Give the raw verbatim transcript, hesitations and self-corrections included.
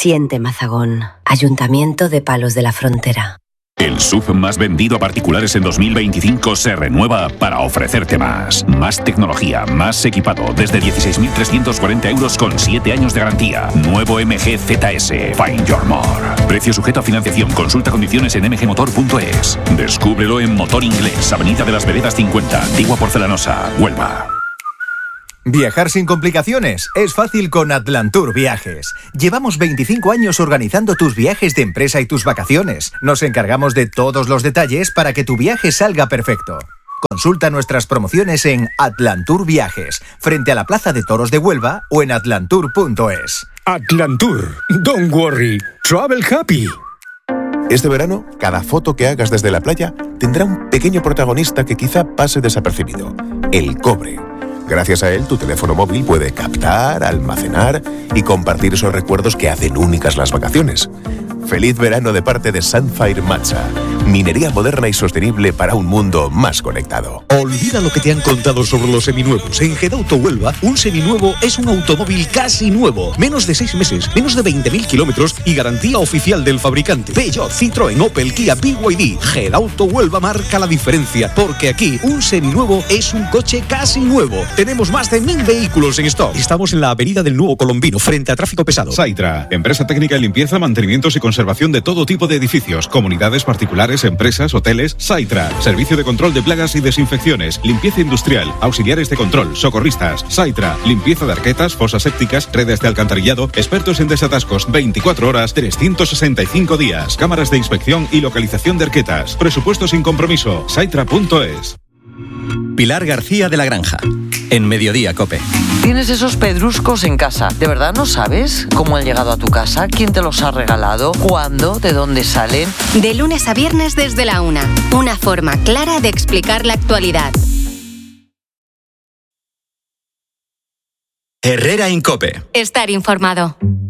Siente Mazagón, Ayuntamiento de Palos de la Frontera. El S U V más vendido a particulares en dos mil veinticinco se renueva para ofrecerte más. Más tecnología, más equipado, desde dieciséis mil trescientos cuarenta euros con siete años de garantía. Nuevo M G Z S. Find your more. Precio sujeto a financiación. Consulta condiciones en m g motor punto es. Descúbrelo en Motor Inglés, Avenida de las Veredas cincuenta, Antigua Porcelanosa, Huelva. Viajar sin complicaciones es fácil con Atlantour Viajes. Llevamos veinticinco años organizando tus viajes de empresa y tus vacaciones. Nos encargamos de todos los detalles para que tu viaje salga perfecto. Consulta nuestras promociones en Atlantour Viajes, frente a la Plaza de Toros de Huelva o en atlantour punto es. Atlantour. Don't worry. Travel happy. Este verano, cada foto que hagas desde la playa tendrá un pequeño protagonista que quizá pase desapercibido: el cobre. Gracias a él, tu teléfono móvil puede captar, almacenar y compartir esos recuerdos que hacen únicas las vacaciones. Feliz verano de parte de Sunfire Matcha. Minería moderna y sostenible para un mundo más conectado. Olvida lo que te han contado sobre los seminuevos. En Gedauto Huelva, un seminuevo es un automóvil casi nuevo. Menos de seis meses, menos de veinte mil kilómetros y garantía oficial del fabricante. Peugeot, Citroën, Opel, Kia, B Y D. Gedauto Huelva marca la diferencia, porque aquí un seminuevo es un coche casi nuevo. Tenemos más de mil vehículos en stock. Estamos en la avenida del Nuevo Colombino, frente a tráfico pesado. Saitra, empresa técnica de limpieza, mantenimientos y conservación de todo tipo de edificios, comunidades particulares, empresas, hoteles. Saitra, servicio de control de plagas y desinfecciones, limpieza industrial, auxiliares de control, socorristas. Saitra, limpieza de arquetas, fosas sépticas, redes de alcantarillado, expertos en desatascos, veinticuatro horas, trescientos sesenta y cinco días, cámaras de inspección y localización de arquetas. Presupuesto sin compromiso. Saitra punto es. Pilar García de la Granja, en Mediodía COPE. Tienes esos pedruscos en casa. ¿De verdad no sabes cómo han llegado a tu casa? ¿Quién te los ha regalado? ¿Cuándo? ¿De dónde salen? De lunes a viernes desde la una. Una forma clara de explicar la actualidad. Herrera en COPE. Estar informado.